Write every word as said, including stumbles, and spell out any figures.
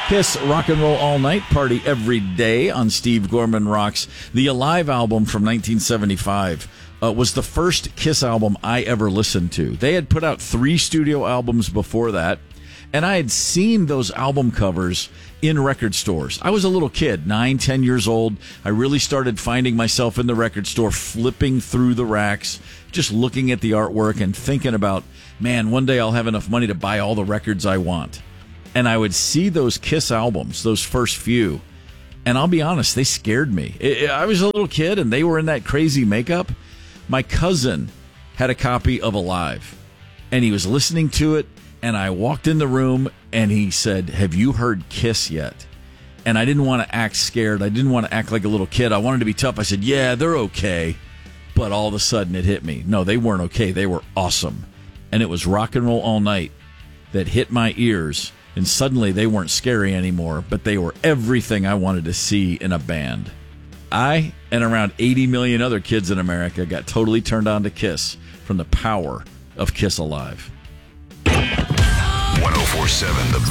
Kiss Rock and Roll All Night, party every day on Steve Gorman Rocks. The Alive album from nineteen seventy-five uh, was the first Kiss album I ever listened to. They had put out three studio albums before that, and I had seen those album covers in record stores. I was a little kid, nine, ten years old. I really started finding myself in the record store, flipping through the racks, just looking at the artwork and thinking about, man, one day I'll have enough money to buy all the records I want. And I would see those Kiss albums, those first few, and I'll be honest, they scared me. I was a little kid, and they were in that crazy makeup. My cousin had a copy of Alive, and he was listening to it, and I walked in the room, and he said, "Have you heard Kiss yet?" And I didn't want to act scared. I didn't want to act like a little kid. I wanted to be tough. I said, "Yeah, they're okay." But all of a sudden, it hit me. No, they weren't okay. They were awesome. And it was Rock and Roll All Night that hit my ears. And suddenly they weren't scary anymore, but they were everything I wanted to see in a band. I and around eighty million other kids in America got totally turned on to Kiss from the power of Kiss Alive. one oh four point seven The